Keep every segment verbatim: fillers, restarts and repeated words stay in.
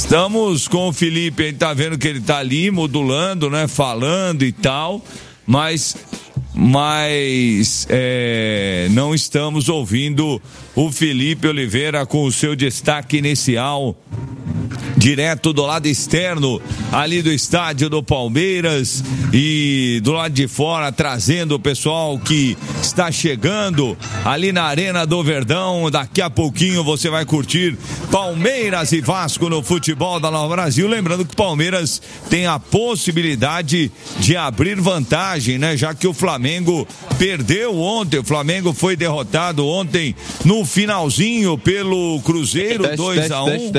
Estamos com o Felipe, a gente tá vendo que ele tá ali modulando, né, falando e tal, mas, mas é, não estamos ouvindo o Felipe Oliveira com o seu destaque inicial, direto do lado externo ali do estádio do Palmeiras e do lado de fora, trazendo o pessoal que está chegando ali na Arena do Verdão. Daqui a pouquinho você vai curtir Palmeiras e Vasco no futebol da Nova Brasil. Lembrando que o Palmeiras tem a possibilidade de abrir vantagem, né? Já que o Flamengo perdeu ontem, o Flamengo foi derrotado ontem no finalzinho pelo Cruzeiro, dois a um.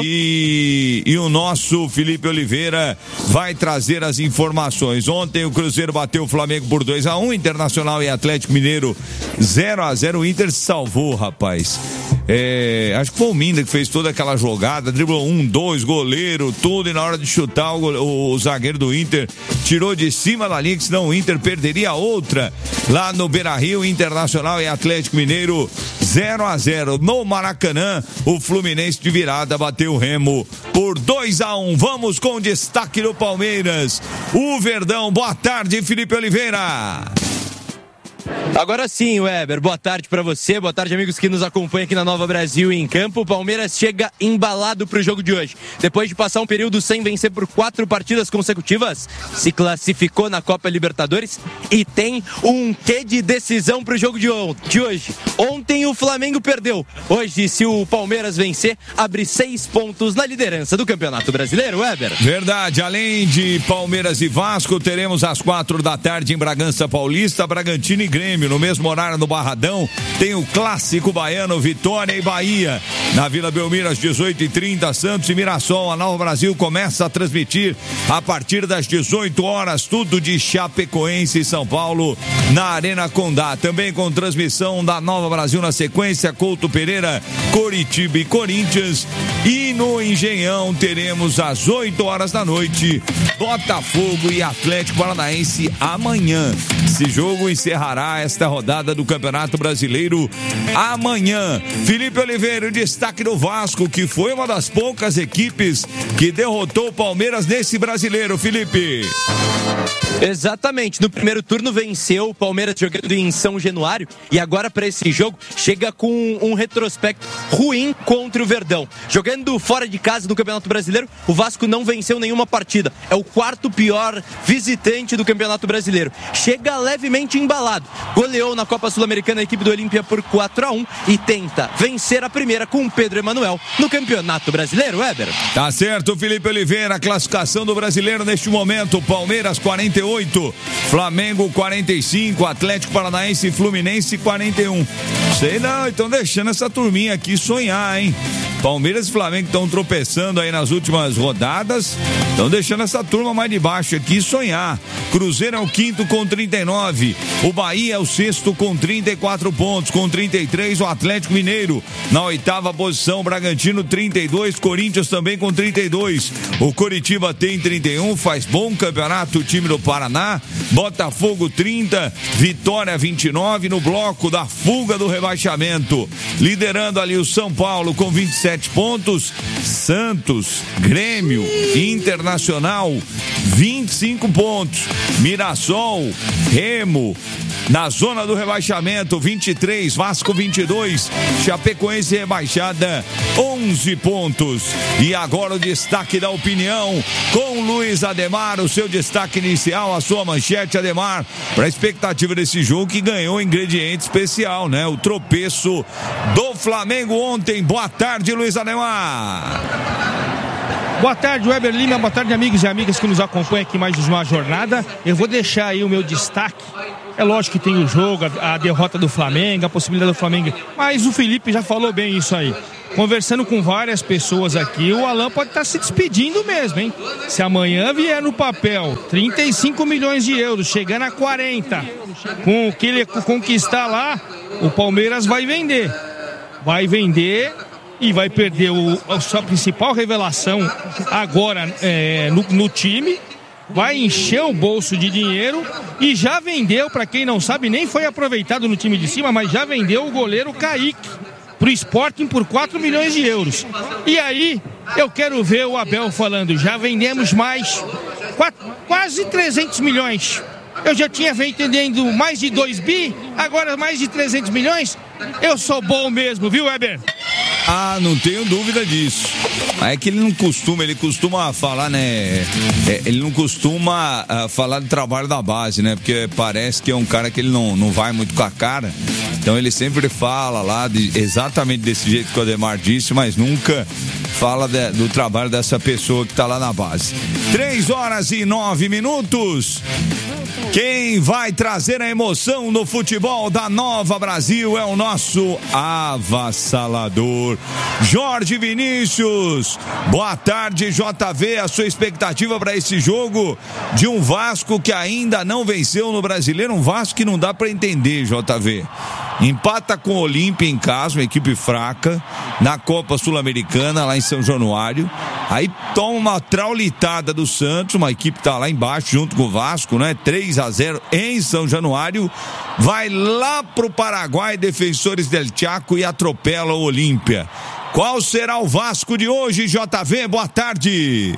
E, e o nosso Felipe Oliveira vai trazer as informações. Ontem o Cruzeiro bateu o Flamengo por dois a um, Internacional e Atlético Mineiro zero a zero. O Inter se salvou, rapaz. É, acho que foi o Minda que fez toda aquela jogada, driblou um, dois, goleiro, tudo, e na hora de chutar o, o, o zagueiro do Inter tirou de cima da linha, que senão o Inter perderia outra lá no Beira-Rio. Internacional e Atlético Mineiro zero a zero. No Maracanã, o Fluminense de virada bateu o Remo por dois a um. Vamos com o destaque do Palmeiras, o Verdão. Boa tarde, Felipe Oliveira. Agora sim, Weber, boa tarde pra você, boa tarde, amigos que nos acompanham aqui na Nova Brasil em campo. O Palmeiras chega embalado pro jogo de hoje. Depois de passar um período sem vencer por quatro partidas consecutivas, se classificou na Copa Libertadores e tem um quê de decisão pro jogo de, on- de hoje. Ontem o Flamengo perdeu. Hoje, se o Palmeiras vencer, abre seis pontos na liderança do Campeonato Brasileiro, Weber. Verdade, além de Palmeiras e Vasco, teremos às quatro da tarde em Bragança Paulista, Bragantino e Grêmio. No mesmo horário no Barradão tem o clássico baiano, Vitória e Bahia. Na Vila Belmiro às dezoito e trinta, Santos e Mirassol. A Nova Brasil começa a transmitir a partir das dezoito horas, tudo de Chapecoense e São Paulo na Arena Condá. Também com transmissão da Nova Brasil na sequência, Couto Pereira, Coritiba e Corinthians. E no Engenhão teremos às oito horas da noite Botafogo e Atlético Paranaense amanhã. Esse jogo encerrará esta rodada do Campeonato Brasileiro amanhã. Felipe Oliveira, o destaque do Vasco, que foi uma das poucas equipes que derrotou o Palmeiras nesse brasileiro, Felipe. Exatamente, no primeiro turno venceu o Palmeiras jogando em São Januário e agora para esse jogo chega com um retrospecto ruim contra o Verdão. Jogando fora de casa no Campeonato Brasileiro, o Vasco não venceu nenhuma partida. É o quarto pior visitante do Campeonato Brasileiro. Chega levemente embalado. Goleou na Copa Sul-Americana a equipe do Olímpia por quatro a um e tenta vencer a primeira com o Pedro Emanuel no Campeonato Brasileiro, Weber. Tá certo, Felipe Oliveira, a classificação do brasileiro neste momento: Palmeiras quarenta e oito, Flamengo quarenta e cinco, Atlético Paranaense e Fluminense quarenta e um. Sei não, então deixando essa turminha aqui sonhar, hein? Palmeiras e Flamengo estão tropeçando aí nas últimas rodadas, estão deixando essa turma mais de baixo aqui sonhar. Cruzeiro é o quinto com trinta e nove, o Bahia é o sexto com trinta e quatro pontos, com trinta e três o Atlético Mineiro na oitava posição, Bragantino trinta e dois, Corinthians também com trinta e dois, o Coritiba tem trinta e um, faz bom campeonato o time do Paraná, Botafogo trinta, Vitória vinte e nove, no bloco da fuga do rebaixamento, liderando ali o São Paulo com vinte e sete pontos, Santos, Grêmio, Internacional vinte e cinco pontos, Mirassol, Remo na zona do rebaixamento vinte e três, Vasco vinte e dois, Chapecoense rebaixada onze pontos. E agora o destaque da opinião com Luiz Ademar, o seu destaque inicial, a sua manchete, Ademar, para a expectativa desse jogo que ganhou ingrediente especial, né? O tropeço do Flamengo ontem. Boa tarde, Luiz Ademar. Boa tarde, Weber Lima, boa tarde, amigos e amigas que nos acompanham aqui mais uma jornada. Eu vou deixar aí o meu destaque. É lógico que tem o jogo, a, a derrota do Flamengo, a possibilidade do Flamengo, mas o Felipe já falou bem isso aí. Conversando com várias pessoas aqui, o Alan pode estar se despedindo mesmo, hein? Se amanhã vier no papel trinta e cinco milhões de euros, chegando a quarenta, com o que ele conquistar lá, o Palmeiras vai vender. Vai vender e vai perder o, a sua principal revelação agora é, no, no time. Vai encher o bolso de dinheiro e já vendeu, para quem não sabe, nem foi aproveitado no time de cima, mas já vendeu o goleiro Kaique. pro Sporting por quatro milhões de euros. E aí, eu quero ver o Abel falando, já vendemos mais, quatro, quase trezentos milhões. Eu já tinha vendendo mais de dois bi, agora mais de trezentos milhões. Eu sou bom mesmo, viu, Weber? Ah, não tenho dúvida disso. É que ele não costuma, ele costuma falar, né? É, ele não costuma uh, falar do trabalho da base, né? Porque parece que é um cara que ele não, não vai muito com a cara. Então ele sempre fala lá de, exatamente desse jeito que o Ademar disse, mas nunca fala de, do trabalho dessa pessoa que tá lá na base. Três horas e nove minutos. Quem vai trazer a emoção no futebol da Nova Brasil é o nosso avassalador Jorge Vinícius. Boa tarde, J V. A sua expectativa para esse jogo de um Vasco que ainda não venceu no Brasileiro, um Vasco que não dá para entender, J V. Empata com o Olímpia em casa, uma equipe fraca, na Copa Sul-Americana, lá em São Januário. Aí toma uma traulitada do Santos, uma equipe que tá lá embaixo, junto com o Vasco, né? três a zero em São Januário. Vai lá pro Paraguai, Defensores del Chaco, e atropela o Olímpia. Qual será o Vasco de hoje, J V? Boa tarde.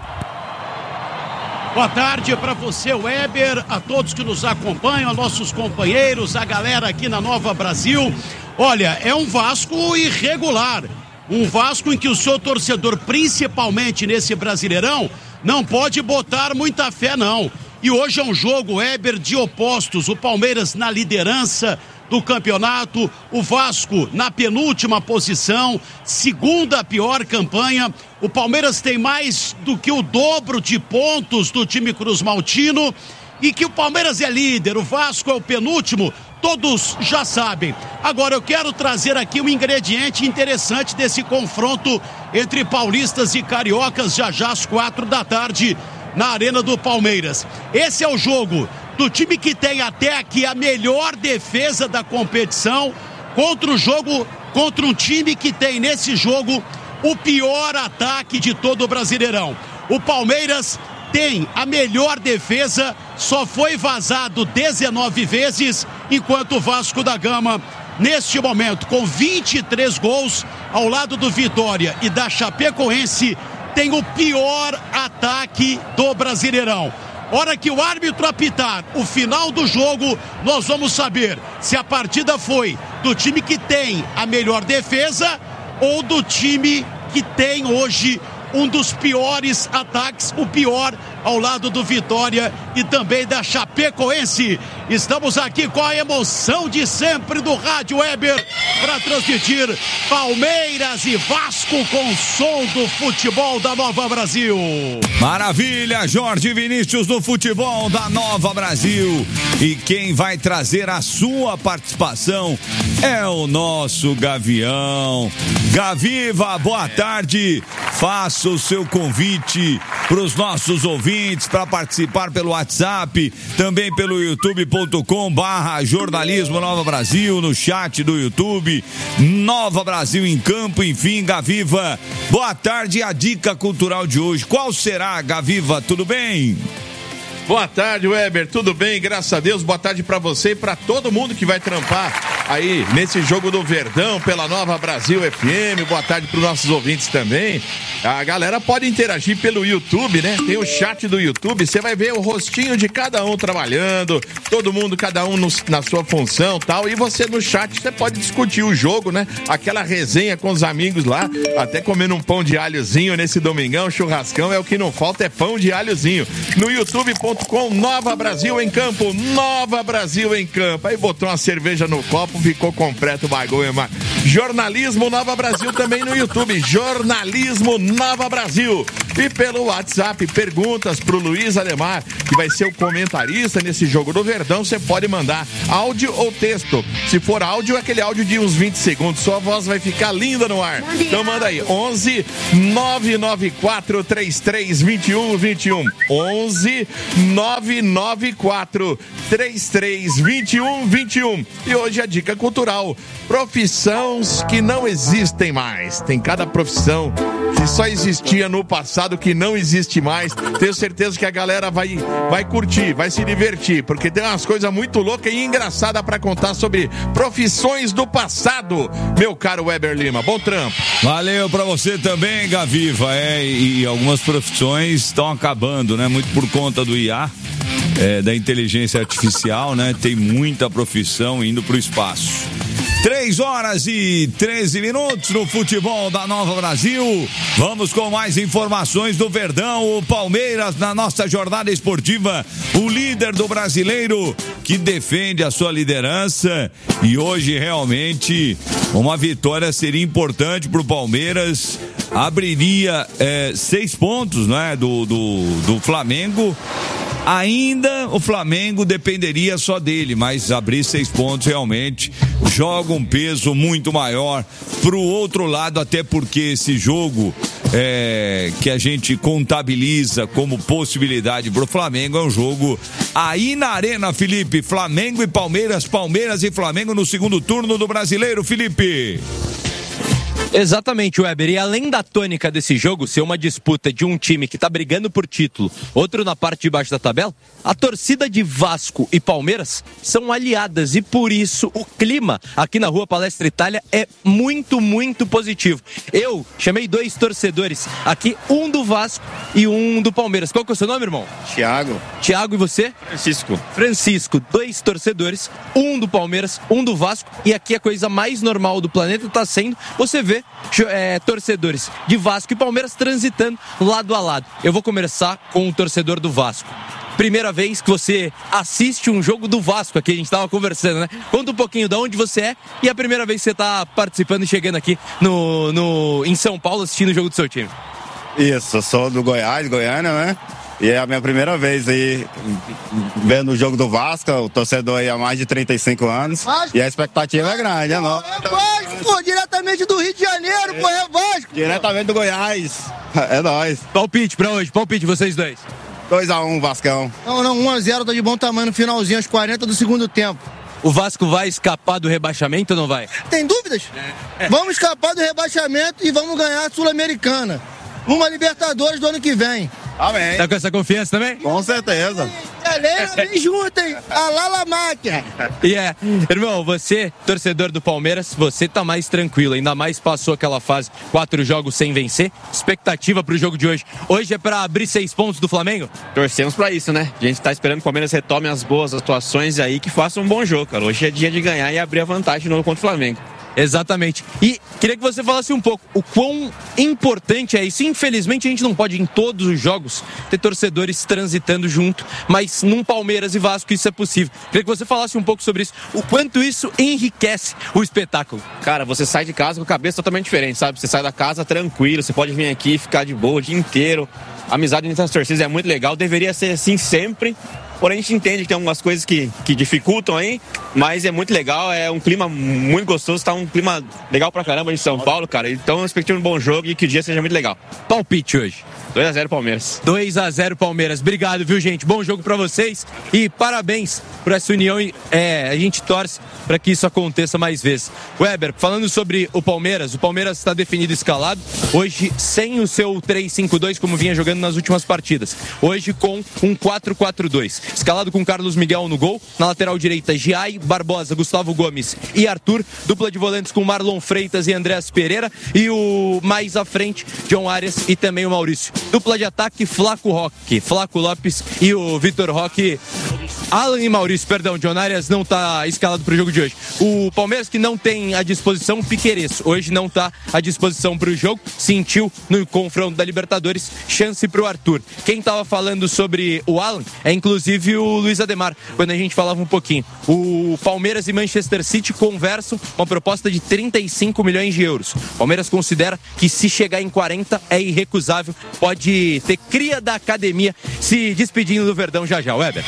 Boa tarde para você, Weber, a todos que nos acompanham, a nossos companheiros, a galera aqui na Nova Brasil. Olha, é um Vasco irregular, um Vasco em que o seu torcedor, principalmente nesse Brasileirão, não pode botar muita fé, não. E hoje é um jogo, Weber, de opostos. O Palmeiras na liderança do campeonato, o Vasco na penúltima posição, segunda pior campanha. O Palmeiras tem mais do que o dobro de pontos do time cruzmaltino, e que o Palmeiras é líder, o Vasco é o penúltimo, todos já sabem. Agora eu quero trazer aqui um ingrediente interessante desse confronto entre paulistas e cariocas, já já às quatro da tarde na Arena do Palmeiras. Esse é o jogo do time que tem até aqui a melhor defesa da competição contra o jogo, contra um time que tem nesse jogo o pior ataque de todo o Brasileirão. O Palmeiras tem a melhor defesa, só foi vazado dezenove vezes, enquanto o Vasco da Gama, neste momento, com vinte e três gols, ao lado do Vitória e da Chapecoense, tem o pior ataque do Brasileirão. Hora que o árbitro apitar o final do jogo, nós vamos saber se a partida foi do time que tem a melhor defesa ou do time que tem hoje um dos piores ataques, o pior ao lado do Vitória e também da Chapecoense. Estamos aqui com a emoção de sempre do Rádio Weber para transmitir Palmeiras e Vasco com o som do futebol da Nova Brasil. Maravilha, Jorge Vinícius do futebol da Nova Brasil. E quem vai trazer a sua participação é o nosso Gavião. Gaviva, boa tarde. Faça o seu convite para os nossos ouvintes para participar pelo WhatsApp, também pelo youtube ponto com barra jornalismo Nova Brasil, no chat do YouTube, Nova Brasil em Campo. Enfim, Gaviva, boa tarde. A dica cultural de hoje, qual será, Gaviva? Tudo bem? Boa tarde, Weber, tudo bem? Graças a Deus, boa tarde pra você e pra todo mundo que vai trampar aí nesse jogo do Verdão pela Nova Brasil F M. Boa tarde pros nossos ouvintes também. A galera pode interagir pelo YouTube, né? Tem o chat do YouTube, você vai ver o rostinho de cada um trabalhando, todo mundo, cada um no, na sua função e tal, e você no chat, você pode discutir o jogo, né? Aquela resenha com os amigos lá, até comendo um pão de alhozinho nesse domingão, churrascão, é o que não falta, é pão de alhozinho. No youtube ponto com Nova Brasil em Campo, Nova Brasil em Campo. Aí botou uma cerveja no copo, ficou completo o bagulho, mano. Jornalismo Nova Brasil também no YouTube, Jornalismo Nova Brasil. E pelo WhatsApp, perguntas pro Luiz Ademar, que vai ser o comentarista nesse jogo do Verdão. Você pode mandar áudio ou texto. Se for áudio, é aquele áudio de uns vinte segundos, sua voz vai ficar linda no ar. Então manda aí, onze nove nove quatro três três dois um dois um, onze nove nove quatro três três dois um dois um. E hoje a dica dica cultural. Profissões que não existem mais. Tem cada profissão que só existia no passado, que não existe mais. Tenho certeza que a galera vai, vai curtir, vai se divertir, porque tem umas coisas muito loucas e engraçadas para contar sobre profissões do passado, meu caro Weber Lima. Bom trampo. Valeu pra você também, Gaviva. É, e algumas profissões estão acabando, né? Muito por conta do I A, é, da inteligência artificial, né? Tem muita profissão indo pro espaço. três horas e treze minutos no futebol da Nova Brasil. Vamos com mais informações do Verdão. O Palmeiras na nossa jornada esportiva, o líder do Brasileiro, que defende a sua liderança, e hoje realmente uma vitória seria importante para o Palmeiras. Abriria é, seis pontos, né, do, do, do Flamengo. Ainda o Flamengo dependeria só dele, mas abrir seis pontos realmente joga um peso muito maior pro outro lado, até porque esse jogo é, que a gente contabiliza como possibilidade pro Flamengo é um jogo aí na Arena, Felipe. Flamengo e Palmeiras, Palmeiras e Flamengo no segundo turno do Brasileiro, Felipe. Exatamente, Weber. E além da tônica desse jogo ser uma disputa de um time que tá brigando por título, outro na parte de baixo da tabela, a torcida de Vasco e Palmeiras são aliadas e por isso o clima aqui na Rua Palestra Itália é muito, muito positivo. Eu chamei dois torcedores aqui, um do Vasco e um do Palmeiras. Qual que é o seu nome, irmão? Thiago. Thiago, e você? Francisco. Francisco, dois torcedores, um do Palmeiras, um do Vasco, e aqui a coisa mais normal do planeta tá sendo você vê É, torcedores de Vasco e Palmeiras transitando lado a lado. Eu vou começar com o torcedor do Vasco. Primeira vez que você assiste um jogo do Vasco aqui, a gente estava conversando, né? Conta um pouquinho de onde você é e a primeira vez que você está participando e chegando aqui no, no, em São Paulo assistindo o jogo do seu time. Isso, eu sou do Goiás, Goiânia, né? E é a minha primeira vez aí vendo o jogo do Vasco, o torcedor aí há mais de trinta e cinco anos. Vasco. E a expectativa é grande, é nossa. É Vasco, pô, diretamente do Rio de Janeiro, é. pô, é Vasco. Diretamente do Goiás, é nóis. Palpite pra hoje, palpite vocês dois. dois a um, Vascão. Não, não, um a zero, tá de bom tamanho no finalzinho, aos quarenta do segundo tempo. O Vasco vai escapar do rebaixamento ou não vai? Tem dúvidas? É. Vamos escapar do rebaixamento e vamos ganhar a Sul-Americana. Uma Libertadores do ano que vem. Amém. Tá com essa confiança também? Com certeza. Galera, vem junto, hein? A Lala Máquia. E é, irmão, você, torcedor do Palmeiras, você tá mais tranquilo, ainda mais passou aquela fase, quatro jogos sem vencer. Expectativa pro jogo de hoje. Hoje é pra abrir seis pontos do Flamengo? Torcemos pra isso, né? A gente tá esperando que o Palmeiras retome as boas atuações e aí que faça um bom jogo, cara. Hoje é dia de ganhar e abrir a vantagem de novo contra o Flamengo. Exatamente. E queria que você falasse um pouco o quão importante é isso. Infelizmente a gente não pode em todos os jogos ter torcedores transitando junto, mas num Palmeiras e Vasco isso é possível. Queria que você falasse um pouco sobre isso, o quanto isso enriquece o espetáculo. Cara, você sai de casa com a cabeça totalmente diferente, sabe? Você sai da casa tranquilo, você pode vir aqui e ficar de boa o dia inteiro. A amizade entre as torcidas é muito legal, deveria ser assim sempre. Porém, a gente entende que tem algumas coisas que, que dificultam aí, mas é muito legal, é um clima muito gostoso, tá um clima legal pra caramba em São Paulo, cara. Então, expectativa de um bom jogo e que o dia seja muito legal. Palpite hoje. dois a zero Palmeiras. dois a zero Palmeiras. Obrigado, viu, gente? Bom jogo pra vocês e parabéns por essa união. É, a gente torce pra que isso aconteça mais vezes. Weber, falando sobre o Palmeiras, o Palmeiras está definido escalado, hoje sem o seu três cinco dois como vinha jogando nas últimas partidas. Hoje com um quatro quatro dois. Escalado com Carlos Miguel no gol, na lateral direita Giai, Barbosa, Gustavo Gomes e Arthur, dupla de volantes com Marlon Freitas e Andreas Pereira, e o mais à frente, John Arias e também o Maurício. Dupla de ataque, Flaco Roque, Flaco Lopes e o Vitor Roque. Alan e Maurício, perdão, John Arias não está escalado para o jogo de hoje. O Palmeiras, que não tem à disposição Piquerez, hoje não está à disposição para o jogo, sentiu no confronto da Libertadores, chance para o Arthur. Quem estava falando sobre o Alan é inclusive o Luiz Ademar, quando a gente falava um pouquinho. O Palmeiras e Manchester City conversam uma proposta de trinta e cinco milhões de euros. O Palmeiras considera que se chegar em quarenta é irrecusável, pode ter cria da academia se despedindo do Verdão já já. Weber.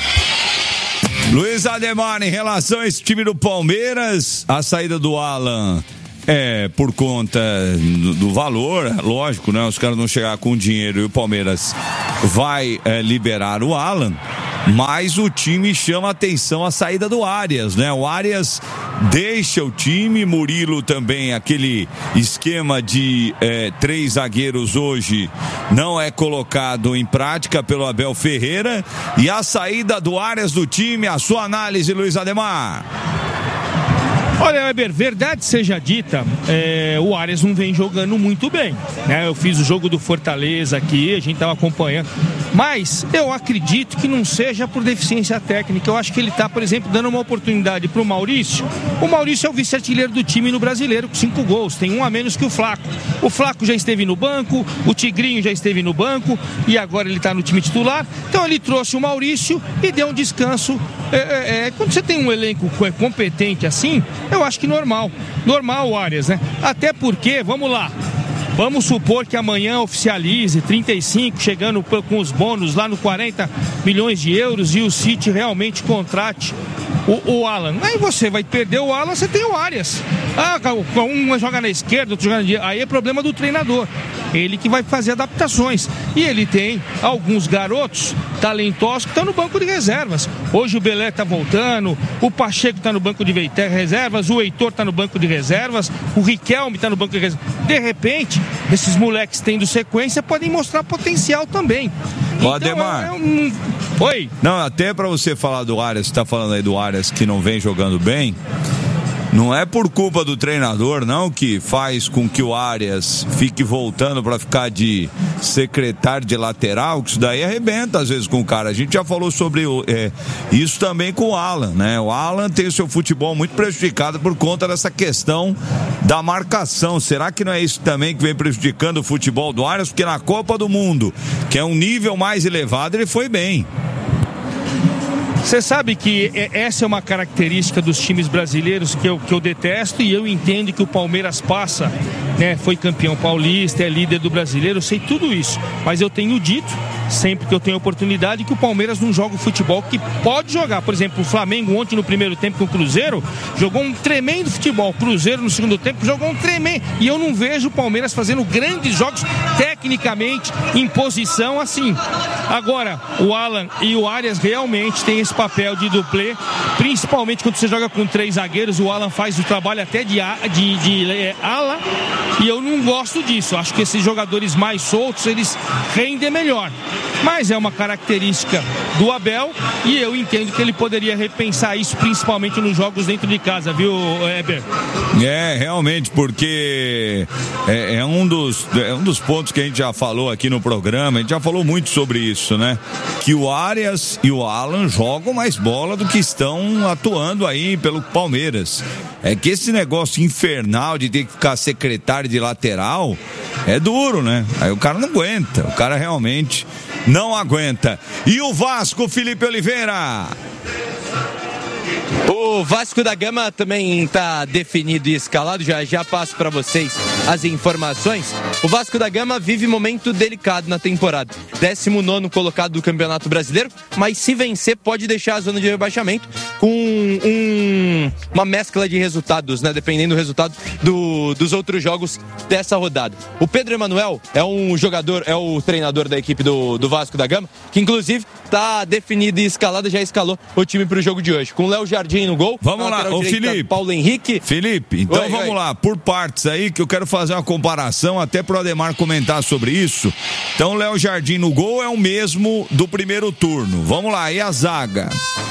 Luiz Ademar, em relação a esse time do Palmeiras, a saída do Alan é por conta do, do valor, lógico, né? Os caras não chegar com dinheiro e o Palmeiras vai é, liberar o Alan, mas o time chama atenção a saída do Arias, né? O Arias deixa o time. Murilo também, aquele esquema de é, três zagueiros hoje não é colocado em prática pelo Abel Ferreira. E a saída do Arias do time, a sua análise, Luiz Ademar. Olha, Weber, verdade seja dita, é, o Arias não vem jogando muito bem, né? Eu fiz o jogo do Fortaleza aqui, a gente estava acompanhando, mas eu acredito que não seja por deficiência técnica. Eu acho que ele está, por exemplo, dando uma oportunidade para o Maurício. O Maurício é o vice-artilheiro do time no Brasileiro, com cinco gols, tem um a menos que o Flaco. O Flaco já esteve no banco, o Tigrinho já esteve no banco e agora ele está no time titular. Então ele trouxe o Maurício e deu um descanso. É, é, é, quando você tem um elenco competente assim, eu acho que normal, normal o Arias, né? Até porque, vamos lá, vamos supor que amanhã oficialize trinta e cinco, chegando com os bônus lá no quarenta milhões de euros e o City realmente contrate o, o Alan. Aí você vai perder o Alan, você tem o Arias. Ah, um joga na esquerda, outro joga na direita. Aí é problema do treinador. Ele que vai fazer adaptações. E ele tem alguns garotos talentosos que estão no banco de reservas. Hoje o Belé está voltando, o Pacheco está no banco de reservas, o Heitor está no banco de reservas, o Riquelme está no banco de reservas. De repente, esses moleques tendo sequência podem mostrar potencial também. Então, Ademar. É, é um... Oi? Não, até para você falar do Arias, você está falando aí do Arias que não vem jogando bem. Não é por culpa do treinador, não, que faz com que o Arias fique voltando para ficar de secretário de lateral, que isso daí arrebenta às vezes com o cara. A gente já falou sobre o, é, isso também com o Alan, né? O Alan tem o seu futebol muito prejudicado por conta dessa questão da marcação. Será que não é isso também que vem prejudicando o futebol do Arias? Porque na Copa do Mundo, que é um nível mais elevado, ele foi bem. Você sabe que essa é uma característica dos times brasileiros que eu, que eu detesto, e eu entendo que o Palmeiras passa, né? Foi campeão paulista, é líder do brasileiro, eu sei tudo isso, mas eu tenho dito, sempre que eu tenho oportunidade, que o Palmeiras não joga o futebol que pode jogar. Por exemplo, o Flamengo ontem no primeiro tempo com o Cruzeiro jogou um tremendo futebol, o Cruzeiro no segundo tempo jogou um tremendo, e eu não vejo o Palmeiras fazendo grandes jogos tecnicamente em posição assim. Agora, o Alan e o Arias realmente têm esse papel de duplê, principalmente quando você joga com três zagueiros. O Alan faz o trabalho até de, de, de é, ala, e eu não gosto disso. Acho que esses jogadores mais soltos, eles rendem melhor, mas é uma característica do Abel, e eu entendo que ele poderia repensar isso, principalmente nos jogos dentro de casa, viu, Heber? É, realmente, porque é, é, um dos, é um dos pontos que a gente já falou aqui no programa. A gente já falou muito sobre isso, né? Que o Arias e o Alan jogam mais bola do que estão atuando aí pelo Palmeiras. É que esse negócio infernal de ter que ficar secretário de lateral é duro, né? Aí o cara não aguenta, o cara realmente não aguenta. E o Vasco, Felipe Oliveira? O Vasco da Gama também está definido e escalado, já já passo para vocês as informações. O Vasco da Gama vive momento delicado na temporada. décimo nono colocado do Campeonato Brasileiro, mas se vencer pode deixar a zona de rebaixamento com um, uma mescla de resultados, né? Dependendo do resultado do, dos outros jogos dessa rodada. O Pedro Emanuel é um jogador, é o treinador da equipe do, do Vasco da Gama, que inclusive está definido e escalado, já escalou o time para o jogo de hoje. Com o Léo Jardim no gol. Vamos lá, ô Felipe. Paulo Henrique. Felipe, então oi, vamos oi. lá, por partes aí, que eu quero fazer uma comparação, até pro Ademar comentar sobre isso. Então, o Léo Jardim no gol é o mesmo do primeiro turno. Vamos lá, e a zaga?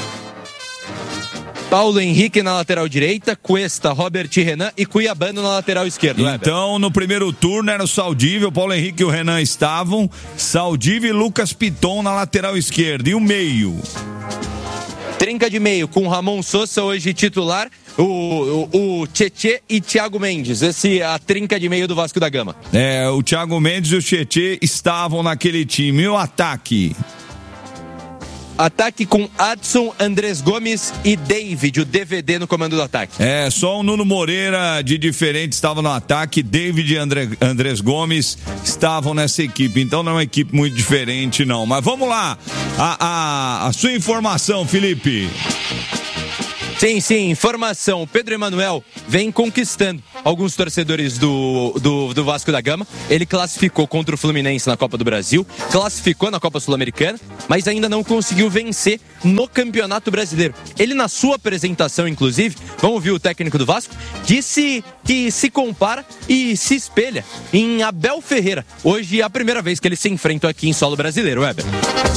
Paulo Henrique na lateral direita, Cuesta, Robert Renan e Cuiabano na lateral esquerda. Então, no primeiro turno era o Saldívia, o Paulo Henrique e o Renan estavam, Saldívia e Lucas Piton na lateral esquerda. E o meio? Trinca de meio com Ramon Sosa hoje titular, o, o, o Tietê e Thiago Mendes, esse é a trinca de meio do Vasco da Gama. É, o Thiago Mendes e o Tietê estavam naquele time. E o ataque? Ataque com Adson, Andrés Gomes e David, o D V D no comando do ataque. É, só o Nuno Moreira de diferente estava no ataque, David e André, Andrés Gomes estavam nessa equipe, então não é uma equipe muito diferente não, mas vamos lá, a, a, a sua informação, Felipe. Sim, sim, informação, o Pedro Emanuel vem conquistando alguns torcedores do, do, do Vasco da Gama. Ele classificou contra o Fluminense na Copa do Brasil, classificou na Copa Sul-Americana, mas ainda não conseguiu vencer no Campeonato Brasileiro. Ele, na sua apresentação, inclusive, vamos ouvir o técnico do Vasco, disse que se compara e se espelha em Abel Ferreira. Hoje é a primeira vez que eles se enfrentam aqui em solo brasileiro, Weber.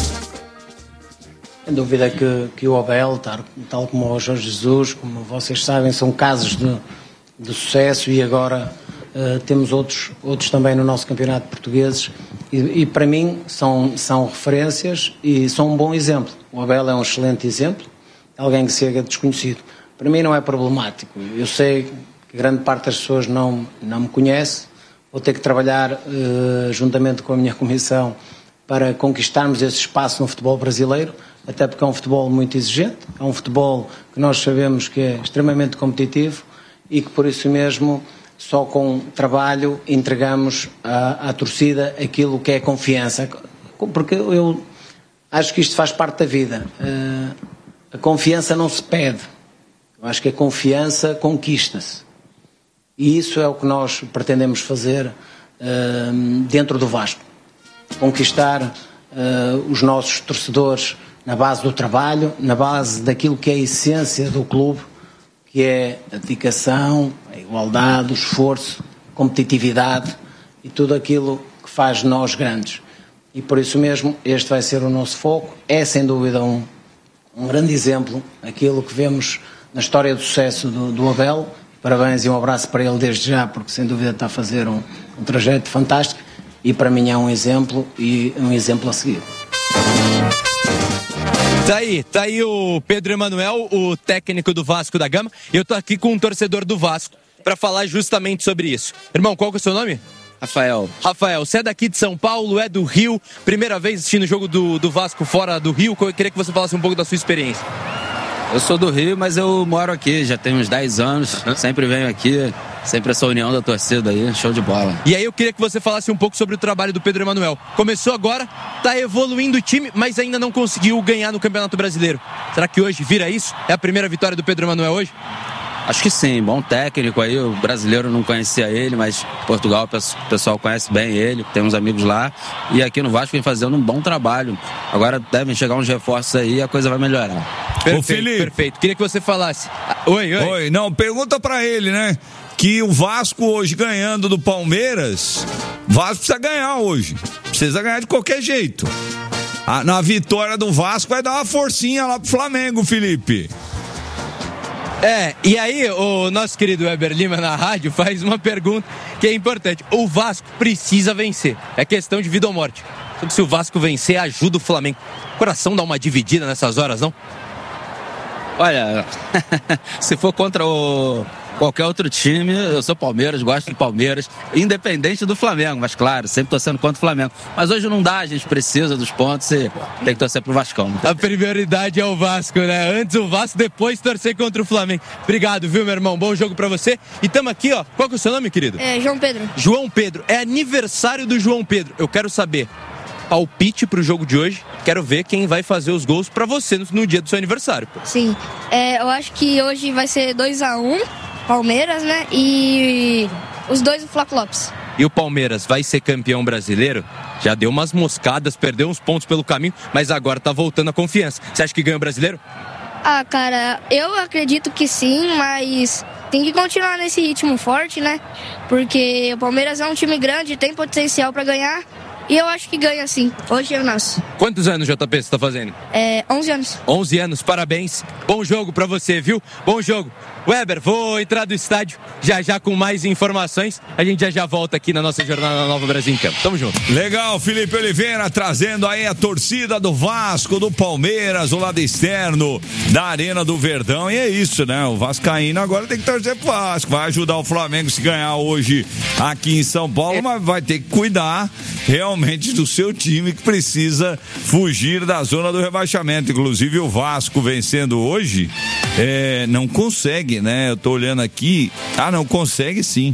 Sem dúvida que, que o Abel, tal, tal como o Jorge Jesus, como vocês sabem, são casos de, de sucesso e agora uh, temos outros, outros também no nosso campeonato português e, e para mim são, são referências e são um bom exemplo. O Abel é um excelente exemplo, alguém que chega desconhecido. Para mim não é problemático. Eu sei que grande parte das pessoas não, não me conhece, vou ter que trabalhar uh, juntamente com a minha comissão para conquistarmos esse espaço no futebol brasileiro, até porque é um futebol muito exigente, é um futebol que nós sabemos que é extremamente competitivo e que por isso mesmo só com trabalho entregamos à, à torcida aquilo que é confiança, porque eu acho que isto faz parte da vida. Uh, a confiança não se pede, eu acho que a confiança conquista-se e isso é o que nós pretendemos fazer uh, dentro do Vasco, conquistar uh, os nossos torcedores na base do trabalho, na base daquilo que é a essência do clube, que é a dedicação, a igualdade, o esforço, a competitividade e tudo aquilo que faz nós grandes. E por isso mesmo este vai ser o nosso foco. É sem dúvida um, um grande exemplo, aquilo que vemos na história do sucesso do, do Abel. Parabéns e um abraço para ele desde já, porque sem dúvida está a fazer um, um trajeto fantástico e para mim é um exemplo e um exemplo a seguir. Tá aí, tá aí o Pedro Emanuel, o técnico do Vasco da Gama. Eu tô aqui com um torcedor do Vasco para falar justamente sobre isso. Irmão, qual que é o seu nome? Rafael. Rafael, você é daqui de São Paulo, é do Rio, primeira vez assistindo o jogo do, do Vasco fora do Rio. Eu queria que você falasse um pouco da sua experiência. Eu sou do Rio, mas eu moro aqui, já tem uns dez anos, sempre venho aqui, sempre essa união da torcida aí, show de bola. E aí eu queria que você falasse um pouco sobre o trabalho do Pedro Emanuel. Começou agora, tá evoluindo o time, mas ainda não conseguiu ganhar no Campeonato Brasileiro. Será que hoje vira isso? É a primeira vitória do Pedro Emanuel hoje? Acho que sim, bom técnico aí, o brasileiro não conhecia ele, mas Portugal o pessoal conhece bem ele, tem uns amigos lá, e aqui no Vasco vem fazendo um bom trabalho. Agora devem chegar uns reforços aí e a coisa vai melhorar. Perfeito, Ô, Felipe. Perfeito. Queria que você falasse. Oi, oi. Oi, não, pergunta pra ele, né? Que o Vasco hoje ganhando do Palmeiras, o Vasco precisa ganhar hoje. Precisa ganhar de qualquer jeito. A, na vitória do Vasco vai dar uma forcinha lá pro Flamengo, Felipe. É, e aí o nosso querido Weber Lima na rádio faz uma pergunta que é importante. O Vasco precisa vencer. É questão de vida ou morte. Só que se o Vasco vencer, ajuda o Flamengo. O coração dá uma dividida nessas horas, não? Olha, se for contra o qualquer outro time, eu sou Palmeiras, gosto do Palmeiras, independente do Flamengo, mas claro, sempre torcendo contra o Flamengo. Mas hoje não dá, a gente precisa dos pontos e tem que torcer pro Vascão. A prioridade é o Vasco, né? Antes o Vasco, depois torcer contra o Flamengo. Obrigado, viu, meu irmão? Bom jogo pra você. E tamo aqui, ó. Qual que é o seu nome, querido? É João Pedro. João Pedro. É aniversário do João Pedro. Eu quero saber palpite pro jogo de hoje. Quero ver quem vai fazer os gols pra você no, no dia do seu aniversário. Pô. Sim. É, eu acho que hoje vai ser dois a um, Palmeiras, né? E os dois o Flávio Lopes. E o Palmeiras vai ser campeão brasileiro? Já deu umas moscadas, perdeu uns pontos pelo caminho, mas agora tá voltando a confiança. Você acha que ganha o brasileiro? Ah, cara, eu acredito que sim, mas tem que continuar nesse ritmo forte, né? Porque o Palmeiras é um time grande, tem potencial pra ganhar. E eu acho que ganha sim. Hoje é o nosso. Quantos anos, J P, você tá fazendo? É, onze anos. onze anos, parabéns. Bom jogo pra você, viu? Bom jogo. Weber, vou entrar do estádio já já com mais informações. A gente já já volta aqui na nossa jornada na Nova Brasil em Campo. Tamo junto. Legal, Felipe Oliveira trazendo aí a torcida do Vasco, do Palmeiras, o lado externo da Arena do Verdão. E é isso, né? O vascaíno agora tem que torcer pro Vasco. Vai ajudar o Flamengo se ganhar hoje aqui em São Paulo, mas vai ter que cuidar realmente do seu time que precisa fugir da zona do rebaixamento. Inclusive o Vasco vencendo hoje, é, não consegue, né? Eu tô olhando aqui, ah não, consegue sim,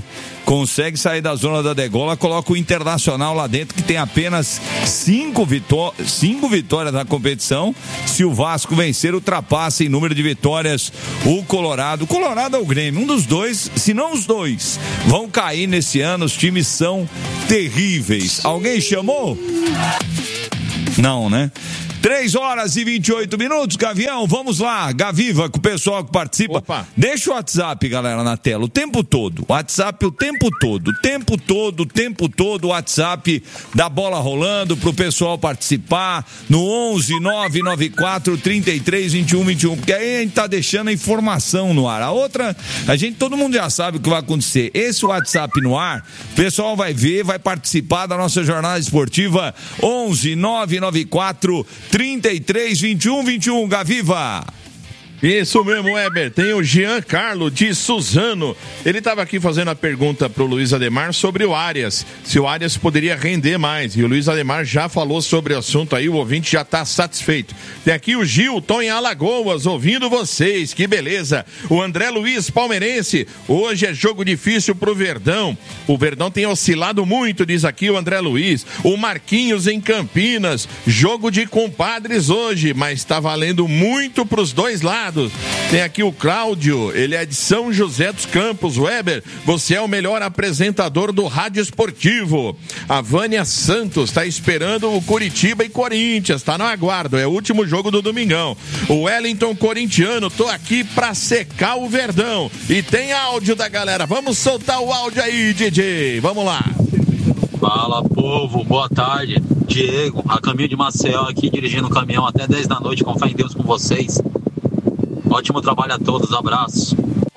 consegue sair da zona da degola, coloca o Internacional lá dentro, que tem apenas cinco, vitó- cinco vitórias na competição. Se o Vasco vencer, ultrapassa em número de vitórias o Colorado. O Colorado é o Grêmio, um dos dois, se não os dois, vão cair nesse ano. Os times são terríveis. Alguém chamou? Não, né? três horas e vinte e oito minutos, Gavião, vamos lá, Gaviva, com o pessoal que participa. Opa. Deixa o WhatsApp, galera, na tela, o tempo todo. WhatsApp o tempo todo, o tempo todo, o tempo todo, o WhatsApp da bola rolando pro pessoal participar no onze nove nove quatro, trinta e três, vinte e um, vinte e um, porque aí a gente tá deixando a informação no ar. A outra, a gente, todo mundo já sabe o que vai acontecer. Esse WhatsApp no ar, o pessoal vai ver, vai participar da nossa jornada esportiva. onze nove nove quatro, trinta e três, vinte e um, vinte e um, Gaviva. Isso mesmo, Weber. Tem o Giancarlo de Suzano. Ele estava aqui fazendo a pergunta para o Luiz Ademar sobre o Arias, se o Arias poderia render mais. E o Luiz Ademar já falou sobre o assunto aí, o ouvinte já está satisfeito. Tem aqui o Gilton em Alagoas, ouvindo vocês, que beleza. O André Luiz, palmeirense, hoje é jogo difícil pro Verdão. O Verdão tem oscilado muito, diz aqui o André Luiz. O Marquinhos em Campinas, jogo de compadres hoje, mas está valendo muito pros dois lados. Tem aqui o Cláudio, ele é de São José dos Campos. Weber, você é o melhor apresentador do rádio esportivo. A Vânia Santos está esperando o Curitiba e Corinthians, está no aguardo, é o último jogo do domingão. O Wellington corintiano, tô aqui pra secar o Verdão. E tem áudio da galera, vamos soltar o áudio aí, D J, vamos lá. Fala, povo, boa tarde. Diego, a caminho de Maceió aqui, dirigindo o caminhão até dez da noite, com fé em Deus com vocês. Ótimo trabalho a todos, abraço.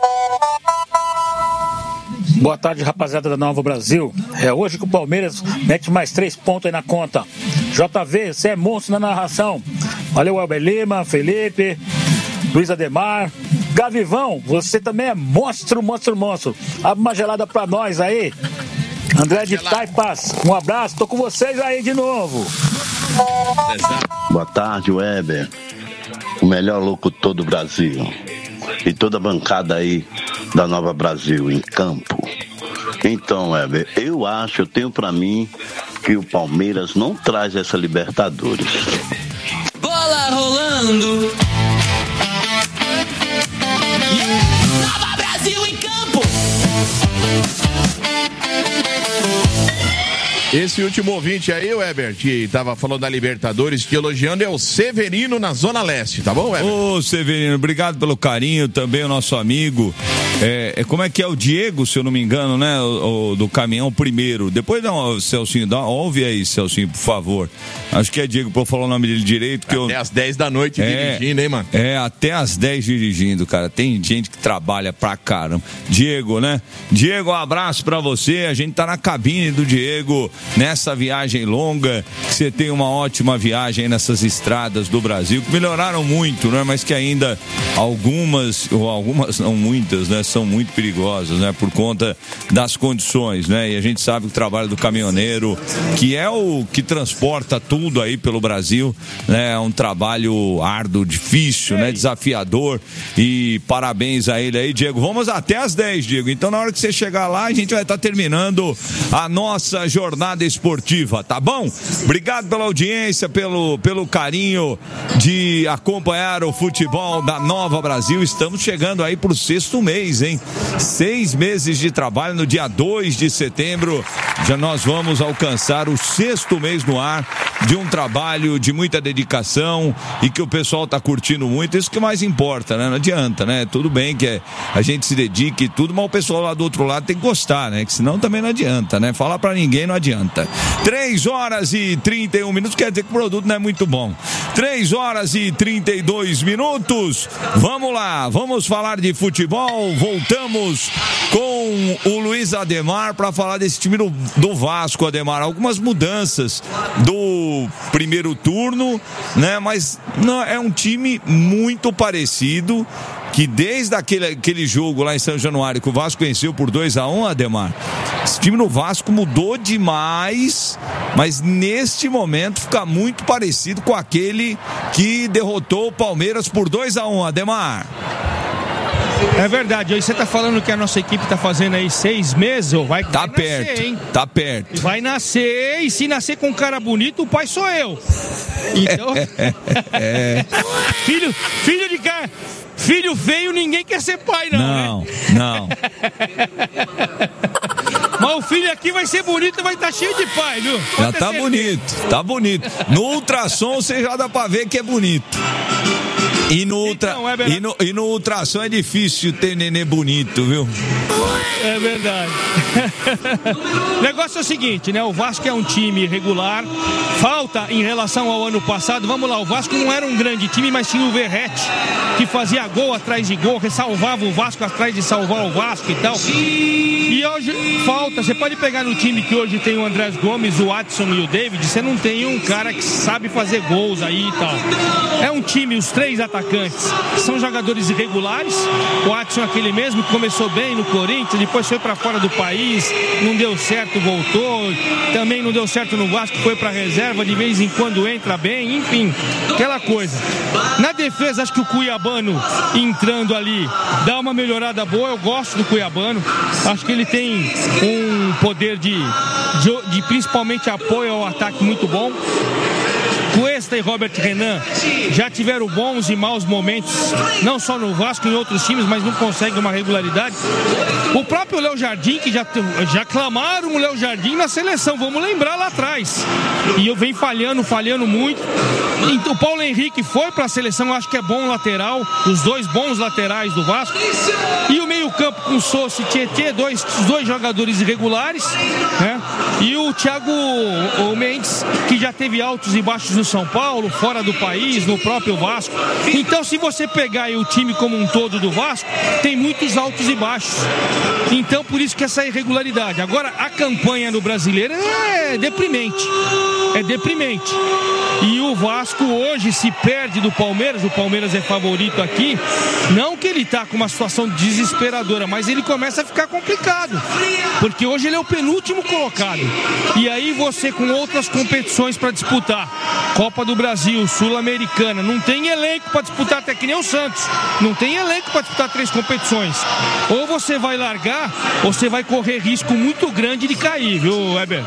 Boa tarde, rapaziada da Nova Brasil. É hoje que o Palmeiras mete mais três pontos aí na conta. J V, você é monstro na narração. Valeu, Elber Lima, Felipe, Luiz Ademar. Gavivão, você também é monstro, monstro, monstro. Abre uma gelada pra nós aí. André de Taipas, um abraço, tô com vocês aí de novo. Boa tarde, Weber. O melhor locutor do Brasil. E toda a bancada aí da Nova Brasil, em campo. Então, Weber, eu acho, eu tenho pra mim que o Palmeiras não traz essa Libertadores. Bola rolando. Nova Brasil em campo. Esse último ouvinte aí, Weber, que tava falando da Libertadores, te elogiando, é o Severino na Zona Leste, tá bom, Weber? Ô, Severino, obrigado pelo carinho, também o nosso amigo. É, é, como é que é o Diego, se eu não me engano, né? O, o do caminhão primeiro. Depois dá um, Celcinho, dá, ouve aí, Celcinho, por favor. Acho que é Diego, pra eu falar o nome dele direito. Que até eu... às dez da noite é, dirigindo, hein, mano? É, até às dez dirigindo, cara. Tem gente que trabalha pra caramba. Diego, né? Diego, um abraço pra você. A gente tá na cabine do Diego nessa viagem longa. Que você tenha uma ótima viagem nessas estradas do Brasil, que melhoraram muito, né? Mas que ainda algumas, ou algumas não muitas, né? São muito perigosas, né? Por conta das condições, né? E a gente sabe que o trabalho do caminhoneiro, que é o que transporta tudo aí pelo Brasil, né? É um trabalho árduo, difícil, né? Desafiador, e parabéns a ele aí, Diego. Vamos até às dez, Diego. Então, na hora que você chegar lá, a gente vai estar terminando a nossa jornada esportiva, tá bom? Obrigado pela audiência, pelo, pelo carinho de acompanhar o futebol da Nova Brasil. Estamos chegando aí pro sexto mês, hein? Seis meses de trabalho. No dia dois de setembro já nós vamos alcançar o sexto mês no ar de um trabalho de muita dedicação e que o pessoal tá curtindo muito. Isso que mais importa, né? Não adianta, né? Tudo bem que a gente se dedique e tudo, mas o pessoal lá do outro lado tem que gostar, né? Que senão também não adianta, né? Falar pra ninguém não adianta. três horas e trinta e um minutos, quer dizer que o produto não é muito bom. três horas e trinta e dois minutos. Vamos lá, vamos falar de futebol. Voltamos com o Luiz Ademar para falar desse time do, do Vasco, Ademar. Algumas mudanças do primeiro turno, né? Mas não, é um time muito parecido, que desde aquele, aquele jogo lá em São Januário que o Vasco venceu por dois a um, Ademar, esse time no Vasco mudou demais, mas neste momento fica muito parecido com aquele que derrotou o Palmeiras por dois a um, Ademar. É verdade, aí você tá falando que a nossa equipe tá fazendo aí seis meses, ou vai, tá vai perto, nascer, hein? Tá perto. Vai nascer, e se nascer com um cara bonito, o pai sou eu. Então, é. filho, filho de cara, filho feio, ninguém quer ser pai, não. Não, né? não. Mas o filho aqui vai ser bonito e vai estar tá cheio de pai, viu? Já Pode tá ter bonito, tá bonito. No ultrassom você já dá pra ver que é bonito. E no, ultra, então, é e, no, e no ultrassom é difícil ter nenê bonito, viu? É verdade. O negócio é o seguinte, né? O Vasco é um time regular. Falta em relação ao ano passado. Vamos lá, o Vasco não era um grande time, mas tinha o Verrete, que fazia gol atrás de gol, que salvava o Vasco atrás de salvar o Vasco e tal. E hoje falta, você pode pegar no time que hoje tem o Andrés Gomes, o Watson e o David, você não tem um cara que sabe fazer gols aí e tal. É um time, os três atacantes são jogadores irregulares. O Watson é aquele mesmo que começou bem no Corinthians, depois foi pra fora do país, não deu certo, voltou. Também não deu certo no Vasco, foi pra reserva, de vez em quando entra bem, enfim, aquela coisa. Na defesa, acho que o Cuiabano entrando ali dá uma melhorada boa. Eu gosto do Cuiabano, acho que ele tem um poder de, de, de principalmente apoio ao ataque muito bom. Cuesta e Robert Renan já tiveram bons e maus momentos, não só no Vasco, em outros times, mas não conseguem uma regularidade. O próprio Léo Jardim, que já, já clamaram o Léo Jardim na seleção, vamos lembrar lá atrás. E eu venho falhando, falhando muito. Então, o Paulo Henrique foi para a seleção, acho que é bom lateral, os dois bons laterais do Vasco. E o meio-campo com Sousa e Tietê, dois, dois jogadores irregulares, né? E o Thiago o Mendes, que já teve altos e baixos no São Paulo, fora do país, no próprio Vasco. Então, se você pegar aí o time como um todo do Vasco, tem muitos altos e baixos. Então, por isso que essa irregularidade. Agora, a campanha no Brasileiro é deprimente. É deprimente. E o Vasco hoje se perde do Palmeiras. O Palmeiras é favorito aqui. Não que ele tá com uma situação desesperadora, mas ele começa a ficar complicado. Porque hoje ele é o penúltimo colocado. E aí você com outras competições para disputar. Copa do Brasil, Sul-Americana, não tem elenco para disputar, até que nem o Santos. Não tem elenco para disputar três competições. Ou você vai largar, ou você vai correr risco muito grande de cair, viu, Weber?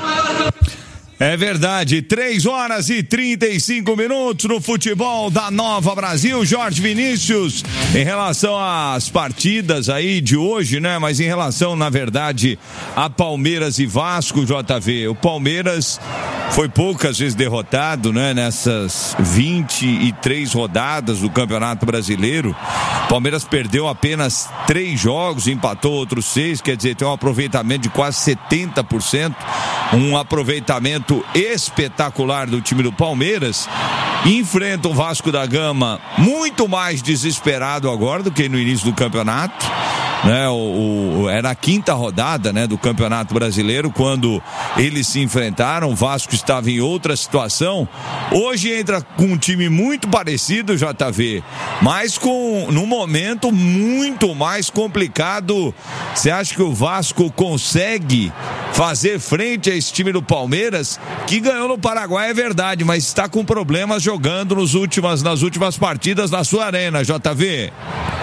É verdade, três horas e trinta e cinco minutos no futebol da Nova Brasil. Jorge Vinícius, em relação às partidas aí de hoje, né? Mas em relação, na verdade, a Palmeiras e Vasco, J V. O Palmeiras foi poucas vezes derrotado, né? Nessas vinte e três rodadas do Campeonato Brasileiro. Palmeiras perdeu apenas três jogos, empatou outros seis, quer dizer, tem um aproveitamento de quase setenta por cento. Um aproveitamento espetacular do time do Palmeiras. Enfrenta o Vasco da Gama muito mais desesperado agora do que no início do campeonato, né? O, o, era a quinta rodada, né, do Campeonato Brasileiro quando eles se enfrentaram. O Vasco estava em outra situação. Hoje entra com um time muito parecido, J V, mas com num momento muito mais complicado. Você acha que o Vasco consegue fazer frente a esse time do Palmeiras, que ganhou no Paraguai, é verdade, mas está com problemas jogando nos últimas, nas últimas partidas na sua arena, J V?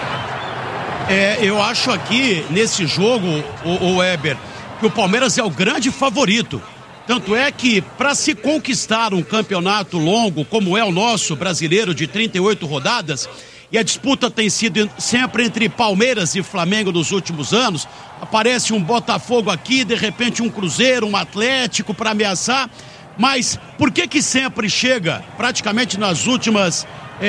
É, eu acho aqui, nesse jogo, o, o Weber, que o Palmeiras é o grande favorito. Tanto é que, para se conquistar um campeonato longo, como é o nosso brasileiro, de trinta e oito rodadas, e a disputa tem sido sempre entre Palmeiras e Flamengo nos últimos anos, aparece um Botafogo aqui, de repente um Cruzeiro, um Atlético para ameaçar, mas por que que sempre chega, praticamente nas últimas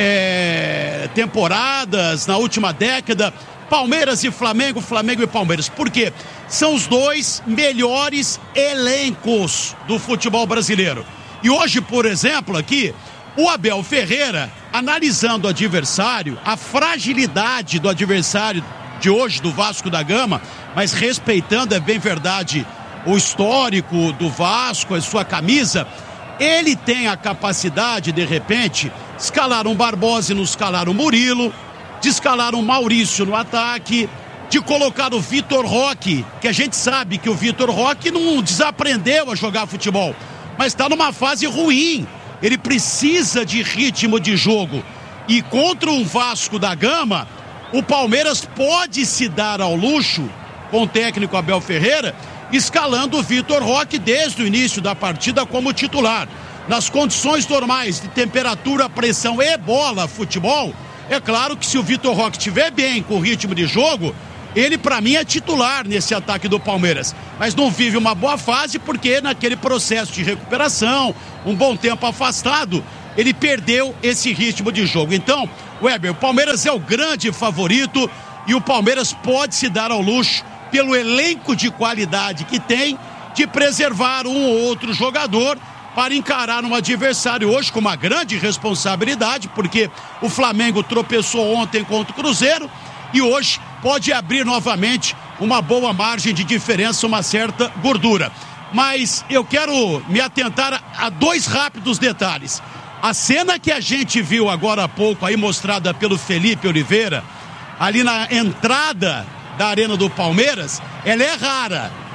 é, temporadas, na última década, Palmeiras e Flamengo, Flamengo e Palmeiras? Por quê? São os dois melhores elencos do futebol brasileiro. E hoje, por exemplo, aqui, o Abel Ferreira, analisando o adversário, a fragilidade do adversário de hoje, do Vasco da Gama, mas respeitando, é bem verdade, o histórico do Vasco, a sua camisa, ele tem a capacidade, de repente, escalar um Barbosa e não escalar um Murilo, de escalar um Maurício no ataque, de colocar o Vitor Roque, que a gente sabe que o Vitor Roque não desaprendeu a jogar futebol, mas está numa fase ruim. Ele precisa de ritmo de jogo. E contra um Vasco da Gama, o Palmeiras pode se dar ao luxo, com o técnico Abel Ferreira, escalando o Vitor Roque desde o início da partida como titular. Nas condições normais de temperatura, pressão e bola, futebol, é claro que se o Vitor Roque estiver bem com o ritmo de jogo, ele para mim é titular nesse ataque do Palmeiras, mas não vive uma boa fase porque naquele processo de recuperação, um bom tempo afastado, ele perdeu esse ritmo de jogo. Então, Weber, o Palmeiras é o grande favorito e o Palmeiras pode se dar ao luxo, pelo elenco de qualidade que tem, de preservar um ou outro jogador para encarar um adversário hoje com uma grande responsabilidade, porque o Flamengo tropeçou ontem contra o Cruzeiro e hoje pode abrir novamente uma boa margem de diferença, uma certa gordura. Mas eu quero me atentar a, a dois rápidos detalhes. A cena que a gente viu agora há pouco aí mostrada pelo Felipe Oliveira, ali na entrada da Arena do Palmeiras, ela é rara.